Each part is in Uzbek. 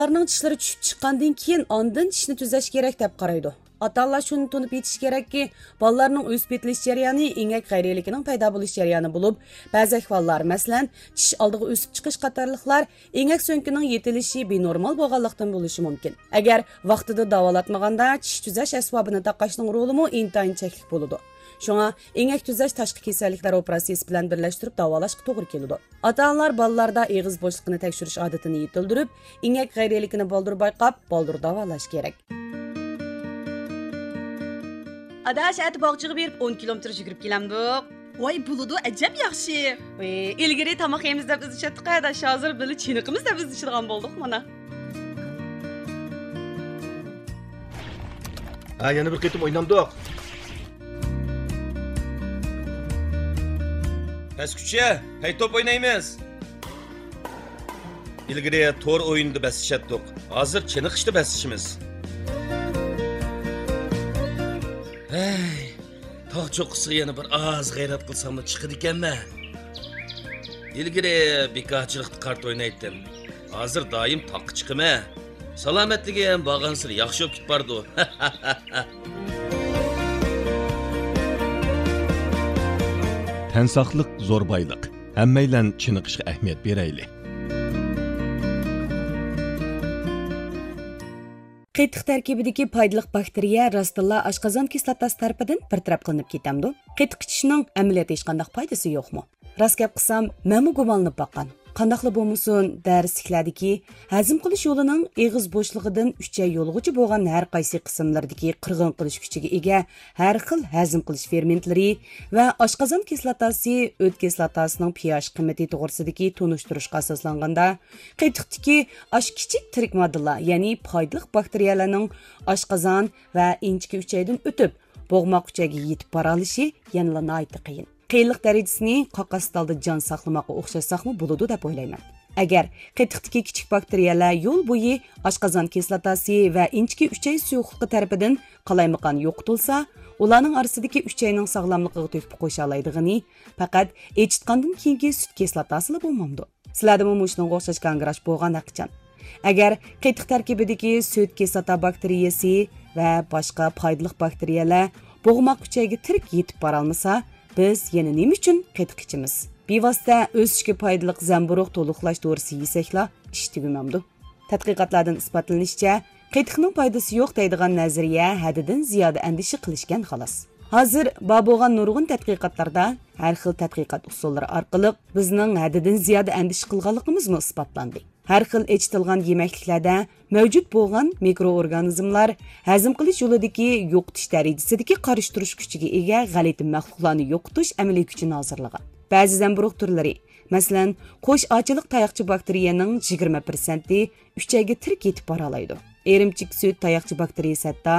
Ularning tishlari tushib chiqqandan keyin ondan tishni tuzash kerak deb qaraydi. Ota-onalar shuni tunib yetish kerakki, bolalarning o'sib yetilish jarayoni engak g'ayriligining paydo bo'lish jarayoni bo'lib, ba'zi ahvollar, masalan, tish oldiga o'sib chiqish qatorliqlar engak so'nkining yetilishi benormal bo'lganlikdan bo'lishi mumkin. Agar vaqtida davolatmaganda tish tuzash asbobini taqashning rolimi intayin cheklik bo'ladi. Shunga engak tuzash tashqi kasalliklar operatsiyasi bilan birlashtirib davolashga to'g'ri keladi. Ota-onalar bolalarda eg'iz bo'shliqini tekshirish odatini yetildirib, engak g'ayrilikini boldir bayqab, boldir davolash kerak. Adaş ət bağçığı verib 10 kilometr yugurib kelamdiq. Voy buludu ajab yaxshi. İlgari tamoq yeymiz deb biz ishlatdik, adaş hozir bili chiniqimiz deb biz ishlatgan boldik mana. Ha, yana bir qitim o'ynamdiq. Bas kuchya, hay top o'ynaymiz. Ilgari to'r o'yinda bas ishlatdik. Hozir chiniqishda bas ishimiz. Hey, tog' cho'qqisiga yana bir oz g'ayrat qilsam-da chiqadi ekanman. Ilgari bekorchilikda kart o'ynaydim. Hozir doim toqqa chiqaman. Salomatligi ham borgansir yaxshi bo'lib ketbardi. Tan saqliq zo'r boyliq. Hammaylan chiniqishga ahamiyat beraylik. Qetiq tarkibidagi foydali bakteriya rostilla oshqozon kislotasi tarafidan bartaraf qilinib ketamdi. Qetiq ichishning amaliyotda hech qanday foydasi yo'qmi? Rost gap qilsam, men gumonlanib boqqan. Qandaqli bo'lmasin, darsliklardagi hazm qilish yo'lining eg'iz bo'shlig'idan 3 yo'lg'ichi bo'lgan har qaysi qismlardagi qirg'in qilish kuchiga ega har xil hazm qilish fermentlari va oshqozon kislotasi o't kislotasining pH qiymati to'g'risidagi tunishtirishga asoslanganda qetiqdagi kichik tirik moddalar, ya'ni foydali bakteriyalarning oshqozon va inchki uchaydan o'tib bo'g'moq uchagiga yetib bora olishi yanada nihoyatda qiyin. Qiyinlik darajasini qaqastalda jon saqlamoqqa o'xshashsaqmi bo'ladi deb o'ylayman. Agar qetiqdagi kichik bakteriyalar yo'l bo'yi oshqozon kislotasi va inchki uchay suyuqligi tarafidan qalaymaqan yo'qitilsa, ularning orasidagi uchayning sog'lomligiga to'kib qo'sha oladiganini faqat echitgandan keyingi sut kislotasi bo'lmamdi. Sizlarda bu shunga o'xshash kongrash bo'lgan haqiqatan. Agar qetiq tarkibidagi sut kislota bakteriyasi va boshqa foydali bakteriyalar bo'g'moq uchagiga tirik yetib bora olmasa, biz yana nima uchun qetiq ichimiz? Bevosita o'sishga foydali zamburug' to'liqlash dorisi yesakla ish tugumamdi. Tadqiqotlardan isbotlanishicha, qetiqning foydasi yo'q deydigan nazariya haddidan ziyoda andisha qilishgan xolos. Hozir bo'lgan nurg'un tadqiqotlarda har xil tadqiqot usullari orqali bizning haddidan ziyoda andisha qilganligimiz isbotlandi. Har xil echitilgan yemekliklarda mavjud bo'lgan mikroorganizmlar hazm qilish yo'lidagi yo'qotish darajasidagi qarishtirish kuchiga ega g'alati maxluqlarni yo'qotish amaliy kuchini hozirlagan. Ba'zi zamburug' turlari, masalan, qo'sh ochiliq tayoqchi bakteriyaning 20% uchayga tirik yetib bora oladi. Erimchik sut tayoqchi bakteriyasi hatto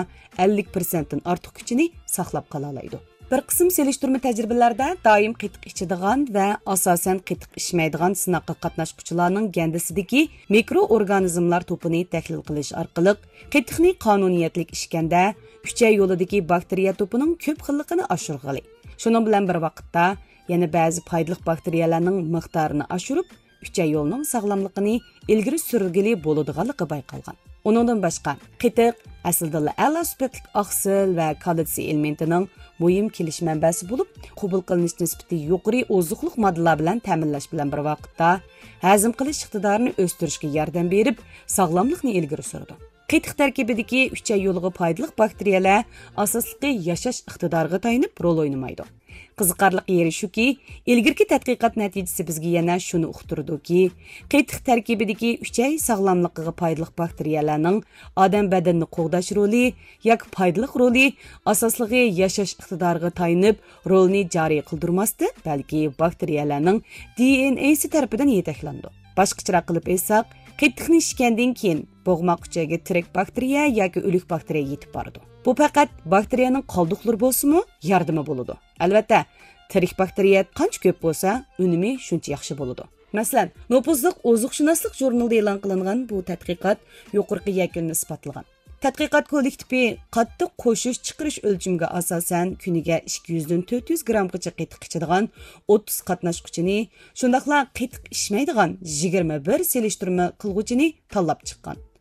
50% dan ortiq kuchini saqlab qola oladi. Bir qism selishtirma tajribalarda doim qetiq ichadigan va asosan qetiq ichmaydigan sinoqqa qatnashuvchilarning gandasidagi mikroorganizmlar to'pini tahlil qilish orqali qetiqni qonuniyatlik ichganda uchay yo'lidagi bakteriya to'pining ko'p xilligini oshirg'ili. Shuning bilan bir vaqtda yana ba'zi foydali bakteriyalarning miqdorini oshirib, uchay yo'lning sog'lomligini ilgari surgili bo'ladiganligi bayqalgan. Uningdan boshqa qetiq aslida a'lo sifatli oqsil va kalsiy elementining muhim kelish manbasi bo'lib, qabul qilinish nisbati yuqori oziqliq moddalar bilan ta'minlash bilan bir vaqtda hazm qilish iqtidorini o'stirishga yordam berib, sog'lomlikni ilgari suradi. Qetiq tarkibidagi uchay yo'liga foydali bakteriyalar asosliqi yashash iqtidoriga tayanib rol o'ynamaydi. Qiziqarli yeri shuki, ilgirki tadqiqot natijasi bizga yana shuni uqtirdiki, qetiq tarkibidagi uchay sog'lomligiga foydali bakteriyalarning odam badanini qo'g'dash roli yoki foydali roli asosligi yashash iqtidoriga tayanib rolni joriy qildirmasdi, balki bakteriyalarning DNAsi tarafidan yetaklandi. Boshqacharoq qilib aytsak, qetiqni ichgandan keyin bo'g'moq uchagiga tirik bakteriya yoki o'lik bakteriya yetib boradi. Bu faqat bakteriyaning qoldiqlari bo'lsa-mu, yordami bo'ladi. Albatta, tirik bakteriya qancha ko'p bo'lsa, unumi shuncha yaxshi bo'ladi. Masalan, Nopuzliq oziqshunoslik jurnalida e'lon qilingan bu tadqiqot yuqorqi yakunni isbotlagan. Tədqiqat kollektivi qattiq qo'shish chiqarish o'lchimiga asosan kuniga 200 dan 400 grammgacha qetiq ichadigan 30 qatnashquchini, shundaqla qetiq ichmaydigan 21 selishtirma qilg'uchini tanlab chiqqan.